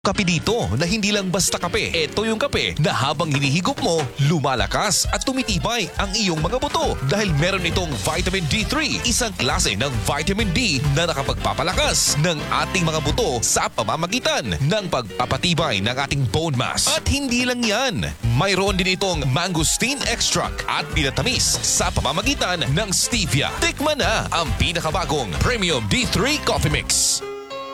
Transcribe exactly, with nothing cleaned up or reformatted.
Kape dito na hindi lang basta kape. Ito yung kape na habang hinihigop mo, lumalakas at tumitibay ang iyong mga buto dahil meron itong vitamin D three, isang klase ng vitamin D na nakapagpapalakas ng ating mga buto sa pamamagitan ng pagpapatibay ng ating bone mass. At hindi lang yan, mayroon din itong mangosteen extract at pinatamis sa pamamagitan ng stevia. Tikman na ang pinakabagong Premium D three Coffee Mix.